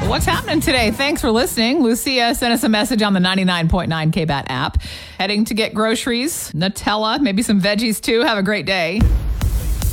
what's happening today? Thanks for listening. Lucia sent us a message on the 99.9 KBAT app. Heading to get groceries, Nutella, maybe some veggies too. Have a great day.